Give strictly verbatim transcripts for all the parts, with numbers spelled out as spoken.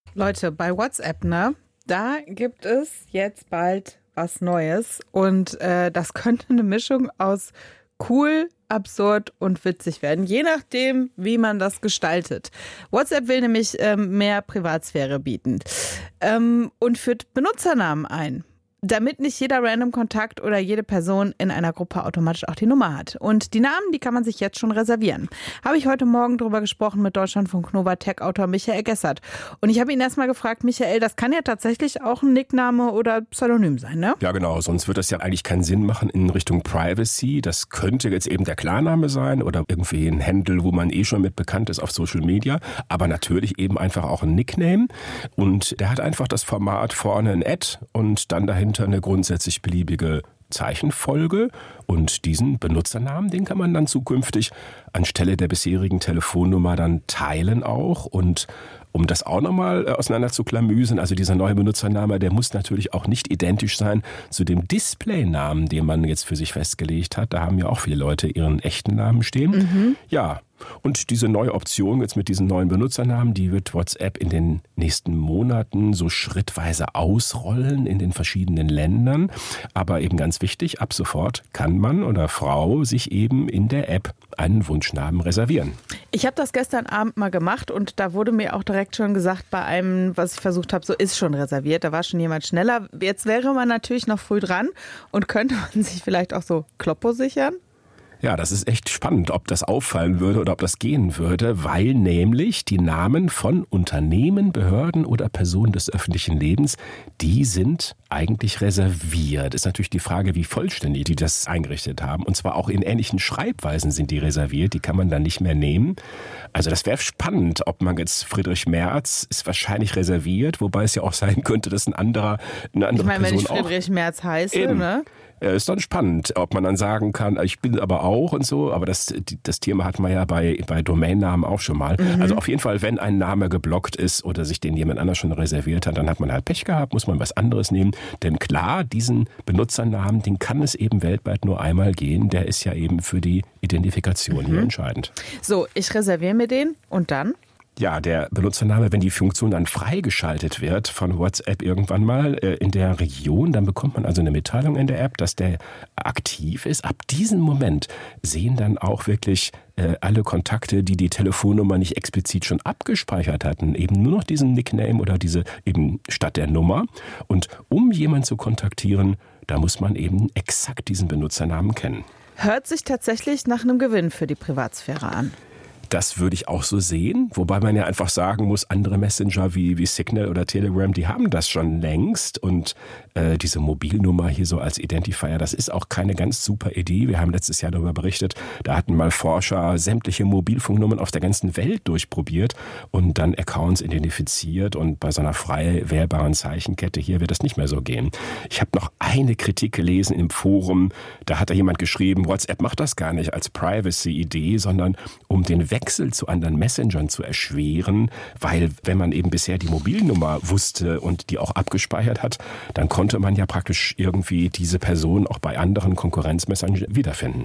Leute, bei WhatsApp, ne, da gibt es jetzt bald was Neues und äh, das könnte eine Mischung aus cool, absurd und witzig werden, je nachdem, wie man das gestaltet. WhatsApp will nämlich ähm, mehr Privatsphäre bieten ähm, und führt Benutzernamen ein, damit nicht jeder random Kontakt oder jede Person in einer Gruppe automatisch auch die Nummer hat. Und die Namen, die kann man sich jetzt schon reservieren. Habe ich heute Morgen drüber gesprochen mit Deutschlandfunk Nova Tech-Autor Michael Gessert. Und ich habe ihn erstmal gefragt, Michael, das kann ja tatsächlich auch ein Nickname oder Pseudonym sein, ne? Ja, genau. Sonst wird das ja eigentlich keinen Sinn machen in Richtung Privacy. Das könnte jetzt eben der Klarname sein oder irgendwie ein Handle, wo man eh schon mit bekannt ist auf Social Media. Aber natürlich eben einfach auch ein Nickname. Und der hat einfach das Format vorne ein Ad und dann dahinter eine grundsätzlich beliebige Zeichenfolge, und diesen Benutzernamen, den kann man dann zukünftig anstelle der bisherigen Telefonnummer dann teilen auch. Und um das auch nochmal auseinander zu klamüsen, also dieser neue Benutzername, der muss natürlich auch nicht identisch sein zu dem Displaynamen, den man jetzt für sich festgelegt hat. Da haben ja auch viele Leute ihren echten Namen stehen. Mhm. Ja, und diese neue Option jetzt mit diesen neuen Benutzernamen, die wird WhatsApp in den nächsten Monaten so schrittweise ausrollen in den verschiedenen Ländern. Aber eben ganz wichtig, ab sofort kann Mann oder Frau sich eben in der App einen Wunschnamen reservieren. Ich habe das gestern Abend mal gemacht und da wurde mir auch direkt schon gesagt, bei einem, was ich versucht habe, so ist schon reserviert. Da war schon jemand schneller. Jetzt wäre man natürlich noch früh dran und könnte man sich vielleicht auch so Kloppo sichern. Ja, das ist echt spannend, ob das auffallen würde oder ob das gehen würde, weil nämlich die Namen von Unternehmen, Behörden oder Personen des öffentlichen Lebens, die sind eigentlich reserviert. Ist natürlich die Frage, wie vollständig die das eingerichtet haben. Und zwar auch in ähnlichen Schreibweisen sind die reserviert, die kann man dann nicht mehr nehmen. Also das wäre spannend, ob man jetzt Friedrich Merz ist wahrscheinlich reserviert, wobei es ja auch sein könnte, dass ein anderer, eine andere ich meine, Person wenn ich Friedrich auch Merz heiße, eben. ne? Ist dann spannend, ob man dann sagen kann, ich bin aber auch und so, aber das, das Thema hatten wir ja bei, bei Domainnamen auch schon mal. Mhm. Also auf jeden Fall, wenn ein Name geblockt ist oder sich den jemand anders schon reserviert hat, dann hat man halt Pech gehabt, muss man was anderes nehmen. Denn klar, diesen Benutzernamen, den kann es eben weltweit nur einmal gehen. Der ist ja eben für die Identifikation mhm. hier entscheidend. So, ich reserviere mir den und dann? Ja, der Benutzername, wenn die Funktion dann freigeschaltet wird von WhatsApp irgendwann mal äh, in der Region, dann bekommt man also eine Mitteilung in der App, dass der aktiv ist. Ab diesem Moment sehen dann auch wirklich äh, alle Kontakte, die die Telefonnummer nicht explizit schon abgespeichert hatten, eben nur noch diesen Nickname oder diese eben statt der Nummer. Und um jemanden zu kontaktieren, da muss man eben exakt diesen Benutzernamen kennen. Hört sich tatsächlich nach einem Gewinn für die Privatsphäre an. Das würde ich auch so sehen, wobei man ja einfach sagen muss, andere Messenger wie, wie Signal oder Telegram, die haben das schon längst, und äh, diese Mobilnummer hier so als Identifier, das ist auch keine ganz super Idee. Wir haben letztes Jahr darüber berichtet, da hatten mal Forscher sämtliche Mobilfunknummern auf der ganzen Welt durchprobiert und dann Accounts identifiziert, und bei so einer frei wählbaren Zeichenkette hier wird das nicht mehr so gehen. Ich habe noch eine Kritik gelesen im Forum, da hat da jemand geschrieben, WhatsApp macht das gar nicht als Privacy-Idee, sondern um den Wechsel zu anderen Messengern zu erschweren, weil wenn man eben bisher die Mobilnummer wusste und die auch abgespeichert hat, dann konnte man ja praktisch irgendwie diese Person auch bei anderen Konkurrenzmessengern wiederfinden.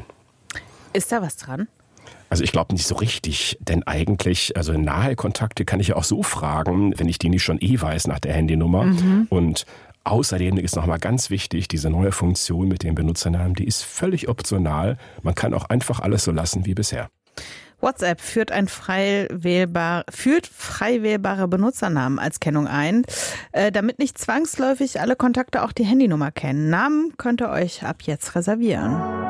Ist da was dran? Also ich glaube nicht so richtig, denn eigentlich, also nahe Kontakte kann ich ja auch so fragen, wenn ich die nicht schon eh weiß nach der Handynummer. Mhm. Und außerdem ist nochmal ganz wichtig, diese neue Funktion mit dem Benutzernamen, die ist völlig optional. Man kann auch einfach alles so lassen wie bisher. WhatsApp führt ein frei wählbar, führt frei wählbare Benutzernamen als Kennung ein, äh, damit nicht zwangsläufig alle Kontakte auch die Handynummer kennen. Namen könnt ihr euch ab jetzt reservieren.